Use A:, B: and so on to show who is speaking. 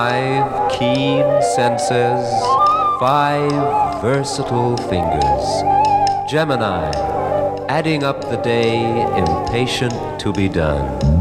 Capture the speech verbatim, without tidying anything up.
A: Five keen senses, five versatile fingers. Gemini, adding up the day, impatient to be done.